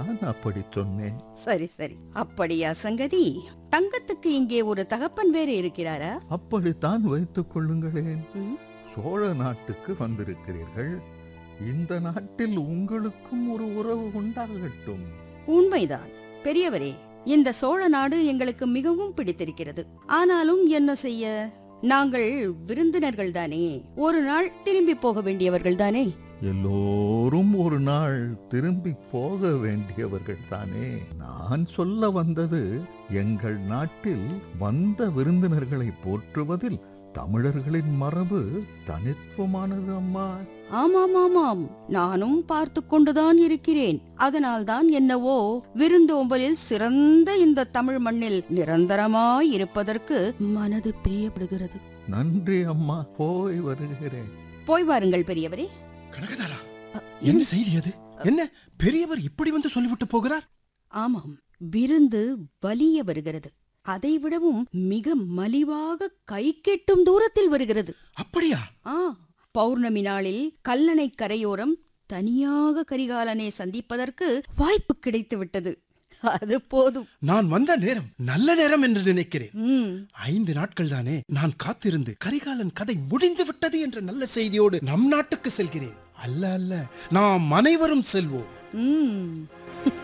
தான் அப்படி சொன்னேன். சரி சரி, அப்படியா சங்கதி? தங்கத்துக்கு இங்கே ஒரு தகப்பன் வேற இருக்கிறாரா? அப்படித்தான் வைத்துக் கொள்ளுங்களேன். ம், சோழ நாட்டுக்கு வந்திருக்கிறீர்கள். இந்த நாட்டில் உங்களுக்கும் ஒரு உறவு உண்டாகட்டும். உண்மைதான் பெரியவரே. இந்த சோழ நாடு எங்களுக்கு மிகவும் பிடித்திருக்கிறது. ஆனாலும் என்ன செய்ய, நாங்கள் விருந்தினர்கள் தானே, ஒரு நாள் திரும்பி போக வேண்டியவர்கள் தானே. எல்லோரும் ஒரு நாள் திரும்பி போக வேண்டியவர்கள் தானே. நான் சொல்ல வந்தது, எங்கள் நாட்டில் வந்த விருந்தினர்களை போற்றுவதில் தமிழர்களின் மரபு தனித்துவமானது அம்மா. ஆமாம் ஆமாம், நானும் பார்த்து கொண்டுதான் இருக்கிறேன். அதனால்தான் என்னவோ விருந்தோம்பலில் சிறந்த இந்த தமிழ் மண்ணில் நிரந்தரமாய் இருப்பதற்கு மனது பிரியப்படுகிறது. நன்றி அம்மா, போய் வருகிறேன். போய் வாருங்கள் பெரியவரே. கனகதாரா, என்ன செய்தி அது? என்ன பெரியவர் இப்படி வந்து சொல்லிவிட்டு போகிறார்? ஆமாம், விருந்து வலிய வருகிறது. அதை விடவும் மிக மலிவாக கை கெட்டும் தூரத்தில் வருகிறது. அப்படியா? பௌர்ணமி நாளில் கல்லணை கரையோரம் தனியாக கரிகாலனை சந்திப்பதற்கு வாய்ப்பு கிடைத்து விட்டது. அது போதும். நான் வந்த நேரம் நல்ல நேரம் என்று நினைக்கிறேன். 5 நாட்கள் தானே நான் காத்திருந்து கரிகாலன் கதை முடிந்து விட்டது என்ற நல்ல செய்தியோடு நம் நாட்டுக்கு செல்கிறேன். அல்ல அல்ல, நாம் அனைவரும் செல்வோம்.